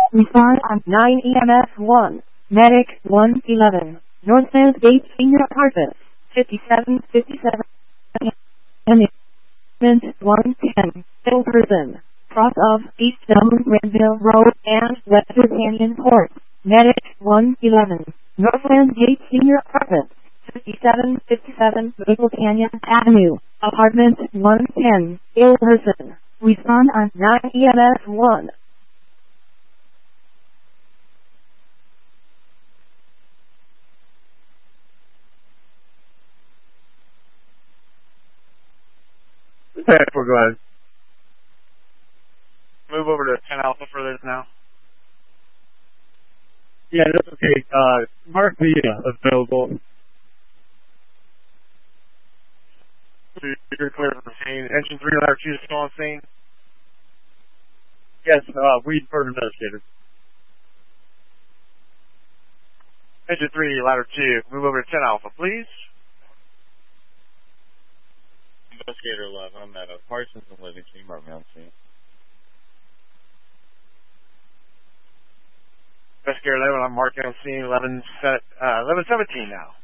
Respond on 9 EMS 1. Medic 111. Northland Gate Senior Apartments. 5757. And 110. Ill person. Cross of East Elm Redville Road and Western Canyon Court. Medic 111. Northland Gate Senior Apartments. 5757 Maple Canyon Avenue. Apartment 110. Ill person. Respond on 9 EMS 1. Okay, we're going. Move over to 10 Alpha for this now. Yeah, that's okay. Mark the available. You're clear for the scene. Engine 3 ladder 2 is still on scene. Yes, we'd first investigated. Engine 3 ladder 2, move over to 10 Alpha, please. Investigator 11, I'm at Parsons and Livingston. Mark me on scene. Investigator 11, I'm marking on scene 1117 now.